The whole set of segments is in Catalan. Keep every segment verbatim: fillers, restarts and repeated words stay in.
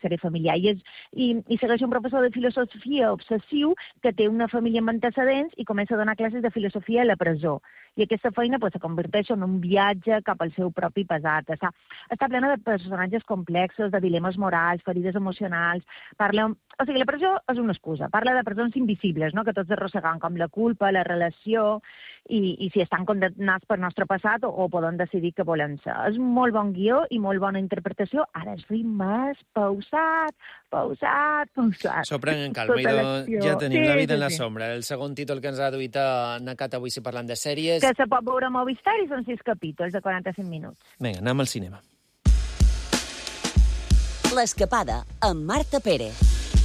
seré familiar. I, és, i, i segueix un professor de filosofia obsessiu que té una família amb antecedents i comença a donar classes de filosofia a la presó. I aquesta feina pues, se converteix en un viatge cap al seu propi passat. Està, està plena de personatges complexos, de dilemes morals, ferides emocionals. Parla... O sigui, la presó és una excusa. Parla de presons invisibles, no?, que tots arrossegam, com la culpa, la relació, i, i si estan condemnats pel nostre passat o, o poden decidir què volen ser. És molt bon guió i molt bona interpretació. Ara el ritme és pausat, pausat, pausat. S'ho pren en calma. I ja tenim sí, La vida sí, en la sí. sombra. El segon títol que ens ha duit a Nacat avui si parlant de sèries. Que se pot veure a Movistar i són sis capítols de quaranta-cinc minuts. Vinga, anem al cinema. L'escapada amb Marta Pérez.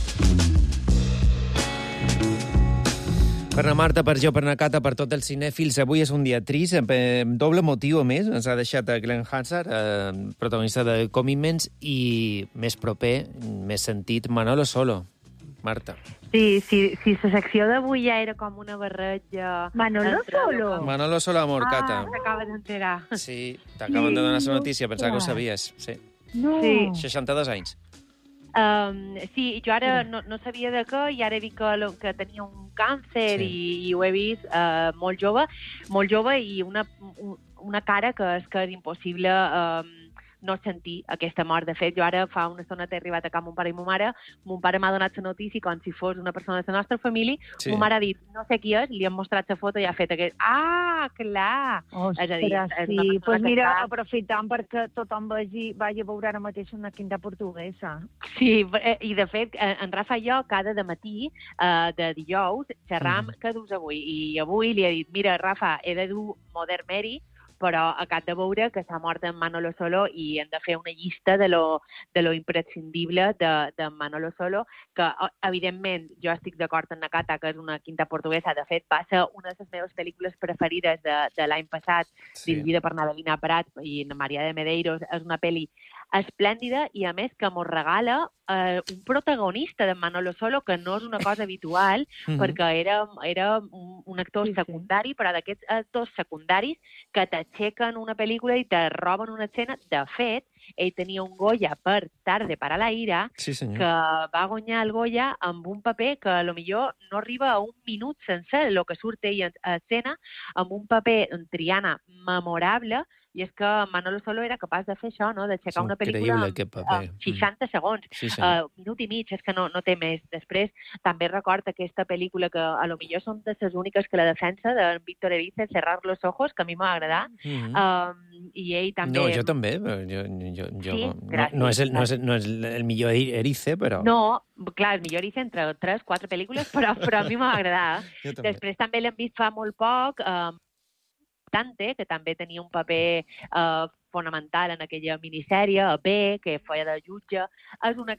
Per la Marta, per jo, per la Cata, per tots els cinèfils, avui és un dia trist, amb doble motiu a més. Ens ha deixat Glenn Hansard, eh, protagonista de Commitments, i més proper, més sentit, Manolo Solo. Marta. Sí, sí, sí, la secció d'avui ja era com una barreja... Manolo Solo? Manolo Solo, amor, ah, Cata. Ah, t'acabes d'enterar. Sí, t'acaben de donar la notícia, pensava que ho sabies. Sí. No. Sí. seixanta-dos anys. Um, sí, jo ara no, no sabia de què i ara he vist que, que tenia un càncer sí. i, i ho he vist uh, molt jove, molt jove i una, una cara que és que és impossible um, no sentir aquesta mort. De fet, jo ara fa una estona t'he arribat a casa mon pare i mon mare, mon pare m'ha donat la notícia com si fos una persona de la nostra família, sí. Mon mare ha dit, no sé qui és, li hem mostrat la foto i ha fet aquest... Ah, clar! Ostres, és a dir, és sí. Pues mira, està... aprofitant perquè tothom vagi, vagi a veure ara mateix una quinta portuguesa. Sí, i de fet, en Rafa i jo, cada de matí, uh, de dijous, xerram mm. què dus avui. I avui li he dit, mira, Rafa, he de dur Mother Mary, però acabo de veure que s'ha mort en Manolo Solo i hem de fer una llista de lo, de lo imprescindible de, de Manolo Solo, que, evidentment, jo estic d'acord amb Nakata, que és una quinta portuguesa. De fet, va ser una de les meves pel·lícules preferides de, de l'any passat, sí. dirigida per Nadelina Prat i Maria de Medeiros. És una pel·li esplèndida i, a més, que mos regala eh, un protagonista de Manolo Solo, que no és una cosa habitual, mm-hmm. perquè era, era un, un actor sí, secundari, sí. però d'aquests actors secundaris que t'aixequen una pel·lícula i te roben una escena. De fet, ell tenia un Goya per Tarde para la ira, sí, que va guanyar el Goya amb un paper que a lo millor no arriba a un minut sencer, el que surt ell a escena, amb un paper en Triana memorable. I és que Manolo Solo era capaç de fer això, no?, d'aixecar una pel·lícula en seixanta segons, sí, sí. Uh, minut i mig, és que no, no té més. Després també record aquesta pel·lícula que a lo millor són de les úniques que la defensa, de Víctor Erice, Cerrar los ojos, que a mi m'ha agradat, mm-hmm. uh, i ell també... No, jo també, jo, jo, jo... Sí? No, no, és el, no, és el, no és el millor Erice, però... No, clar, el millor Erice entre tres, quatre pel·lícules, però, però a mi m'ha agradat. També. Després també l'hem vist fa molt poc... Uh, Tante, que també tenia un paper eh, fonamental en aquella minissèrie, a B, que feia de jutge. És una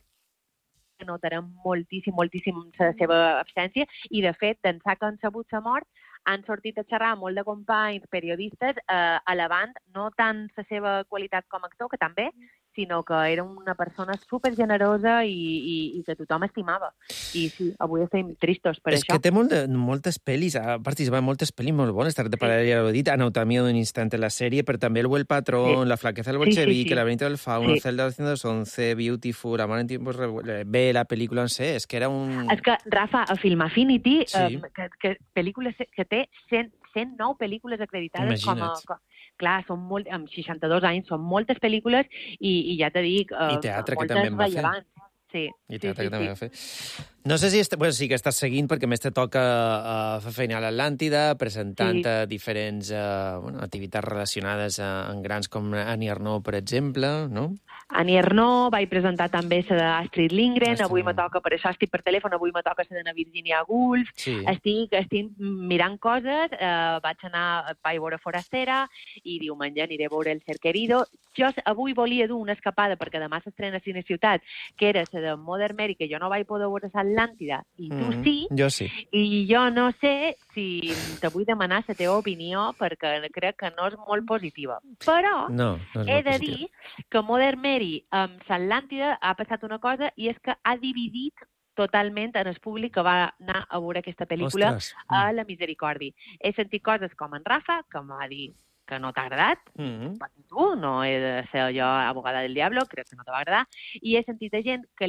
que notarem moltíssim, moltíssim la seva absència i, de fet, d'ençà que han sabut la mort, han sortit a xerrar molt de companys periodistes eh, alabant no tant la seva qualitat com a actor, que també, sinó que era una persona supergenerosa i, i, i que tothom estimava. I sí, avui estem tristos per és això. És que té molt de, moltes pel·lis, ha participat en moltes pel·lis molt bones, Tarde para la ira, ja l'ho he dit, Anatomia d'un instant en la sèrie, però també El buen patrón, sí. La flaqueza del bolchevique, sí, sí, sí. El laberinto del fauno, sí. Celda doscientos once, Beautiful, Amor en tiempos revueltos, bé, la pel·lícula, no sé, és que era un... És que, Rafa, a Film Affinity, sí. eh, que, que, pel·lícules que té cent, cent nou pel·lícules acreditades Imagina't. com a... Clar, són molt, amb seixanta-dos anys, són moltes pel·lícules i, i ja te dic, eh, I teatre, que moltes també en va rellevants. fer. Sí, I sí, teatre sí, que també sí. va fer. No sé si... Est... Bueno, sí que estàs seguint, perquè més te toca uh, fer feina a l'Atlàntida, presentant sí. diferents uh, bueno, activitats relacionades uh, amb grans com Annie Ernaux, per exemple, no? Annie Ernaux, vaig presentar també la d'Astrid Lindgren, Astrid. Avui me toca, per això estic per telèfon, avui me toca la de Virginia Woolf, sí. estic, estic mirant coses, eh, vaig anar, vaig veure Forastera, i diumenge aniré a veure El ser querido. Jo avui volia dur una escapada, perquè demà s'estrena a Cine Ciutat, que era la de Mother Mary, que jo no vaig poder veure a Atlàntida, i tu mm-hmm. sí, jo sí, i jo no sé si te vull demanar la teva opinió, perquè crec que no és molt positiva. Però no, no he de dir que Mother Mary amb l'Atlàntida ha passat una cosa, i és que ha dividit totalment en el públic que va anar a veure aquesta pel·lícula. Ostres. A la Misericòrdia. He sentit coses com en Rafa, que m'ha dit que no t'ha agradat, mm-hmm. tu, no he de ser jo abogada del diablo, crec que no te va agradar, i he sentit de gent que